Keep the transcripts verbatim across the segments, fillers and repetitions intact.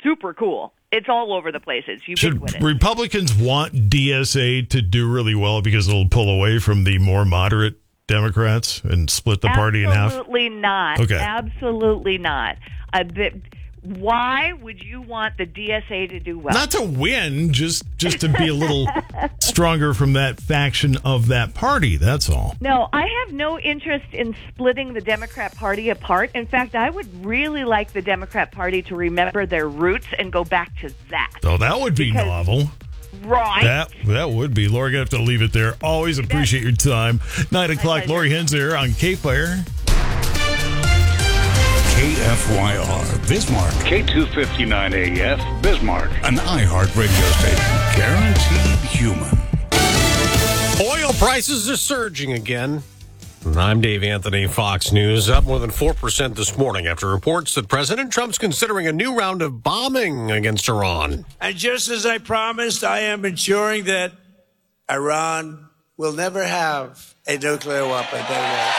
super cool. It's all over the place. It's ubiquitous. Should Republicans want D S A to do really well because it'll pull away from the more moderate Democrats and split the party in half? Absolutely not. Okay. Absolutely not. A bit, why would you want the D S A to do well? Not to win, just just to be a little stronger from that faction of that party, that's all. No, I have no interest in splitting the Democrat Party apart. In fact, I would really like the Democrat Party to remember their roots and go back to that. Oh, that would be Because- novel. Right. That that would be. Lori, gonna have to leave it there. Always appreciate your time. Nine o'clock, pleasure. Lori Henzer on K-Fire. K F Y R, Bismarck. K two fifty-nine A F, Bismarck. An iHeart radio station. Guaranteed human. Oil prices are surging again. I'm Dave Anthony, Fox News. Up more than four percent this morning after reports that President Trump's considering a new round of bombing against Iran. And just as I promised, I am ensuring that Iran will never have a nuclear weapon. They will.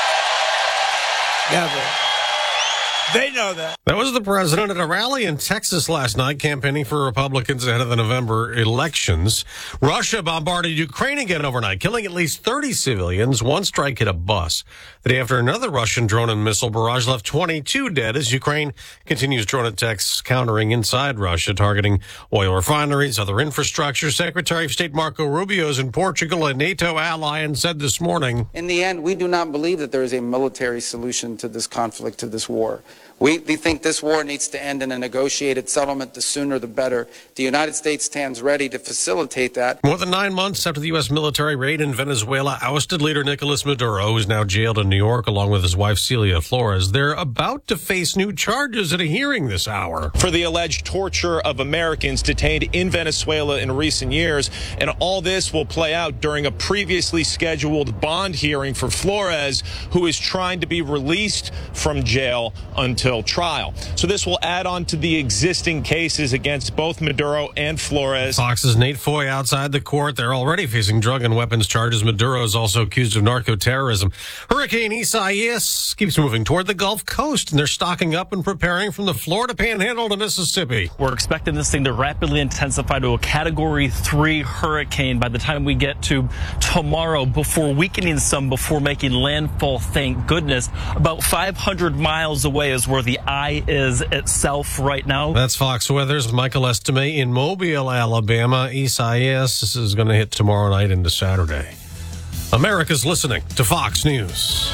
Never. They know that. That was the president at a rally in Texas last night, campaigning for Republicans ahead of the November elections. Russia bombarded Ukraine again overnight, killing at least thirty civilians. One strike hit a bus. The day after, another Russian drone and missile barrage left twenty-two dead as Ukraine continues drone attacks countering inside Russia, targeting oil refineries, other infrastructure. Secretary of State Marco Rubio is in Portugal, a NATO ally, and said this morning, in the end, we do not believe that there is a military solution to this conflict, to this war. We, we think this war needs to end in a negotiated settlement. The sooner, the better. The United States stands ready to facilitate that. More than nine months after the U S military raid in Venezuela ousted leader Nicolas Maduro, who is now jailed in New York along with his wife Celia Flores, they're about to face new charges at a hearing this hour. For the alleged torture of Americans detained in Venezuela in recent years. And all this will play out during a previously scheduled bond hearing for Flores, who is trying to be released from jail until trial. So this will add on to the existing cases against both Maduro and Flores. Fox's Nate Foy outside the court. They're already facing drug and weapons charges. Maduro is also accused of narco-terrorism. Hurricane Isaias keeps moving toward the Gulf Coast, and they're stocking up and preparing from the Florida Panhandle to Mississippi. We're expecting this thing to rapidly intensify to a Category three hurricane by the time we get to tomorrow, before weakening some, before making landfall, thank goodness. About five hundred miles away is where the eye is itself right now. That's Fox Weather's Michael Estime in Mobile, Alabama. Isaias is going to hit tomorrow night into Saturday. America's listening to Fox News.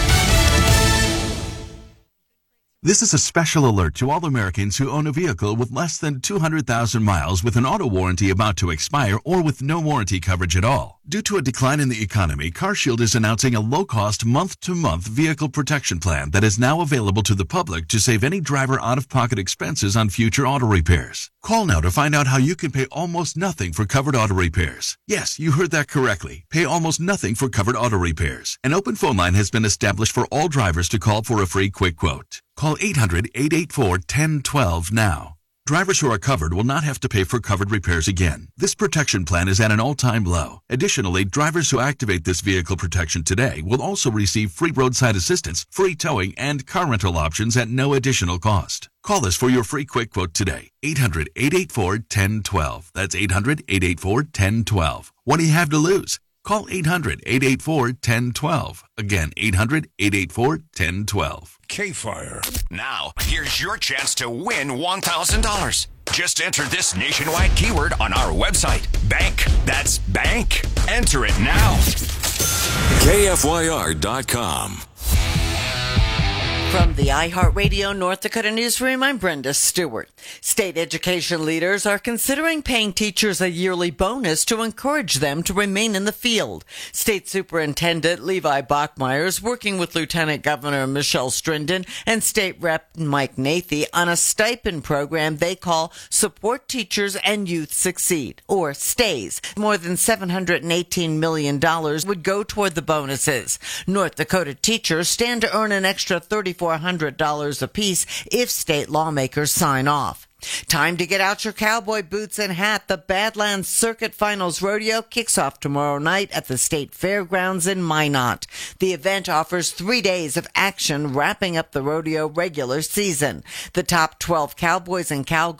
This is a special alert to all Americans who own a vehicle with less than two hundred thousand miles with an auto warranty about to expire or with no warranty coverage at all. Due to a decline in the economy, CarShield is announcing a low-cost month-to-month vehicle protection plan that is now available to the public to save any driver out-of-pocket expenses on future auto repairs. Call now to find out how you can pay almost nothing for covered auto repairs. Yes, you heard that correctly. Pay almost nothing for covered auto repairs. An open phone line has been established for all drivers to call for a free quick quote. Call eight hundred, eight eight four, one zero one two now. Drivers who are covered will not have to pay for covered repairs again. This protection plan is at an all-time low. Additionally, drivers who activate this vehicle protection today will also receive free roadside assistance, free towing, and car rental options at no additional cost. Call us for your free quick quote today. eight hundred, eight eight four, one zero one two. That's eight hundred, eight eight four, one zero one two. What do you have to lose? Call eight hundred, eight eight four, one zero one two. Again, eight hundred, eight eight four, one zero one two. K-Fire. Now, here's your chance to win one thousand dollars. Just enter this nationwide keyword on our website. Bank. That's bank. Enter it now. K F Y R dot com. From the iHeartRadio North Dakota Newsroom, I'm Brenda Stewart. State education leaders are considering paying teachers a yearly bonus to encourage them to remain in the field. State Superintendent Levi Bachmeyer is working with Lieutenant Governor Michelle Strinden and State Rep Mike Nathy on a stipend program they call Support Teachers and Youth Succeed, or STAYS. More than seven hundred eighteen million dollars would go toward the bonuses. North Dakota teachers stand to earn an extra thirty-four hundred dollars apiece if state lawmakers sign off. Time to get out your cowboy boots and hat. The Badlands Circuit Finals Rodeo kicks off tomorrow night at the State Fairgrounds in Minot. The event offers three days of action, wrapping up the rodeo regular season. The top twelve cowboys and cowgirls